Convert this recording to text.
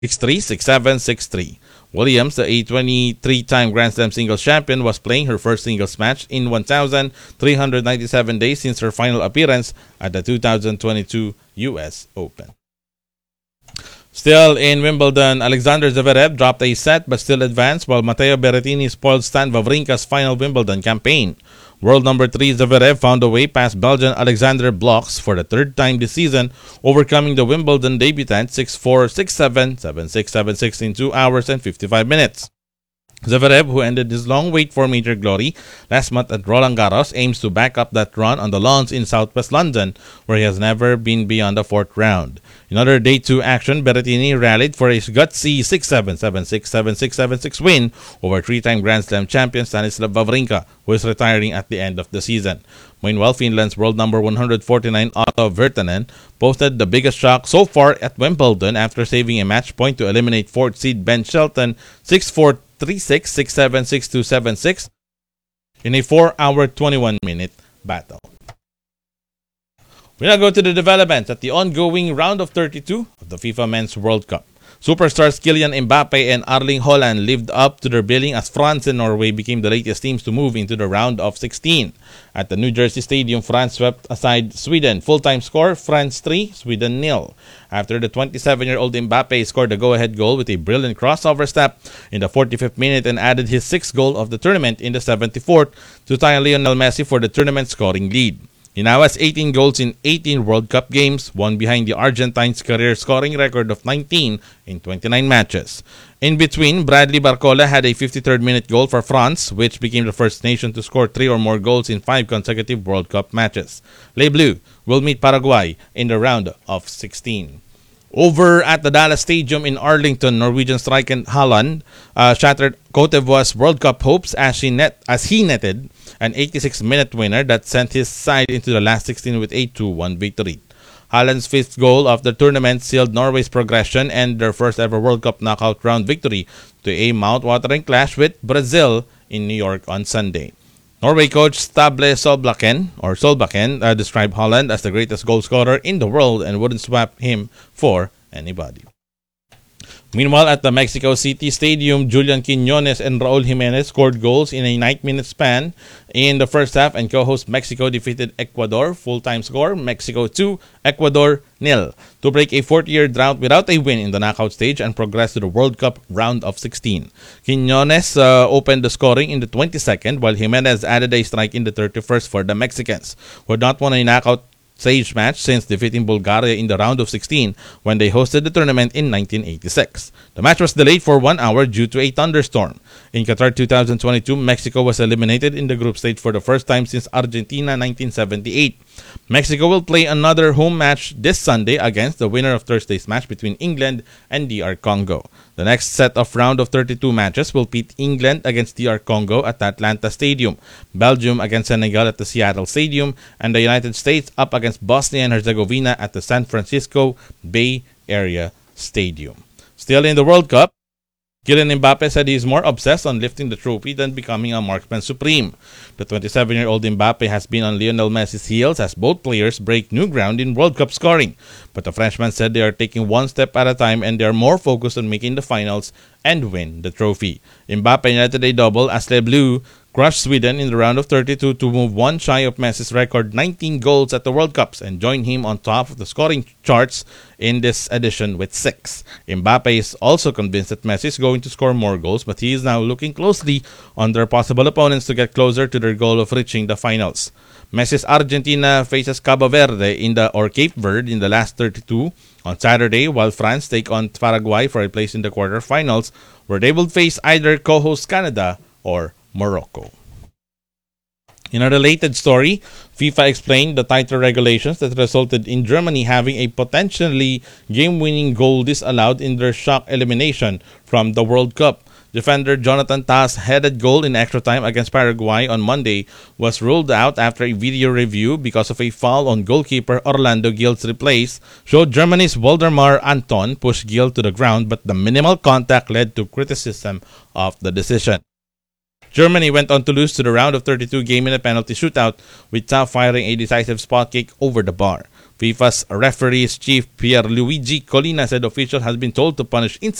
6-3, 6-7, 6-3. Williams, the A23-time Grand Slam singles champion, was playing her first singles match in 1,397 days since her final appearance at the 2022 US Open. Still in Wimbledon, Alexander Zverev dropped a set but still advanced, while Matteo Berrettini spoiled Stan Wawrinka's final Wimbledon campaign. World number 3 Zverev found a way past Belgian Alexander Blocks for the third time this season, overcoming the Wimbledon debutant 6-4, 6-7, 7-6, 7-6 in 2 hours and 55 minutes. Zverev, who ended his long wait for major glory last month at Roland Garros, aims to back up that run on the lawns in southwest London, where he has never been beyond the fourth round. In other Day 2 action, Berrettini rallied for a gutsy 6-7, 7-6, 7-6, 7-6 win over three-time Grand Slam champion Stanislav Wawrinka, who is retiring at the end of the season. Meanwhile, Finland's world number 149 Otto Virtanen posted the biggest shock so far at Wimbledon after saving a match point to eliminate fourth seed Ben Shelton 6-4, 3-6, 6-7, 6-2, 7-6 in a 4-hour 21-minute battle. We now go to the developments at the ongoing round of 32 of the FIFA Men's World Cup. Superstars Kylian Mbappe and Erling Haaland lived up to their billing as France and Norway became the latest teams to move into the round of 16. At the New Jersey Stadium, France swept aside Sweden. Full-time score, France 3, Sweden 0. After the 27-year-old Mbappe scored a go-ahead goal with a brilliant crossover step in the 45th minute and added his 6th goal of the tournament in the 74th to tie Lionel Messi for the tournament scoring lead. He now has 18 goals in 18 World Cup games, one behind the Argentine's career scoring record of 19 in 29 matches. In between, Bradley Barcola had a 53rd minute goal for France, which became the first nation to score 3 or more goals in 5 consecutive World Cup matches. Les Bleus will meet Paraguay in the round of 16. Over at the Dallas Stadium in Arlington, Norwegian striker Haaland shattered Cote d'Ivoire's World Cup hopes as he netted an 86-minute winner that sent his side into the last 16 with a 2-1 victory. Haaland's 5th goal of the tournament sealed Norway's progression and their first ever World Cup knockout round victory to a mouth-watering clash with Brazil in New York on Sunday. Norway coach Stable Solbakken described Haaland as the greatest goal scorer in the world and wouldn't swap him for anybody. Meanwhile, at the Mexico City Stadium, Julian Quiñones and Raul Jimenez scored goals in a 9-minute span in the first half, and co-host Mexico defeated Ecuador. Full-time score, Mexico 2, Ecuador 0, to break a 40-year drought without a win in the knockout stage and progress to the World Cup round of 16. Quiñones opened the scoring in the 22nd, while Jimenez added a strike in the 31st for the Mexicans, who had not won a knockout stage match since defeating Bulgaria in the round of 16 when they hosted the tournament in 1986. The match was delayed for 1 hour due to a thunderstorm. In Qatar 2022, Mexico was eliminated in the group stage for the first time since Argentina 1978. Mexico will play another home match this Sunday against the winner of Thursday's match between England and DR Congo. The next set of round of 32 matches will pit England against DR Congo at the Atlanta Stadium, Belgium against Senegal at the Seattle Stadium, and the United States up against Bosnia and Herzegovina at the San Francisco Bay Area Stadium. Still in the World Cup, Kylian Mbappe said he is more obsessed on lifting the trophy than becoming a marksman supreme. The 27-year-old Mbappe has been on Lionel Messi's heels as both players break new ground in World Cup scoring. But the Frenchman said they are taking one step at a time and they are more focused on making the finals and win the trophy. Mbappe netted a double as Les Bleus crushed Sweden in the round of 32 to move one shy of Messi's record 19 goals at the World Cups and join him on top of the scoring charts in this edition with 6. Mbappe is also convinced that Messi is going to score more goals, but he is now looking closely on their possible opponents to get closer to their goal of reaching the finals. Messi's Argentina faces Cape Verde in the last 32 on Saturday, while France take on Paraguay for a place in the quarterfinals, where they will face either co-host Canada or Morocco. In a related story, FIFA explained the tighter regulations that resulted in Germany having a potentially game-winning goal disallowed in their shock elimination from the World Cup. Defender Jonathan Tah's headed goal in extra time against Paraguay on Monday was ruled out after a video review because of a foul on goalkeeper Orlando Gil's replays showed Germany's Waldemar Anton push Gil to the ground, but the minimal contact led to criticism of the decision. Germany went on to lose to the round of 32 game in a penalty shootout, with Tah firing a decisive spot kick over the bar. FIFA's referees chief Pierluigi Collina said officials has been told to punish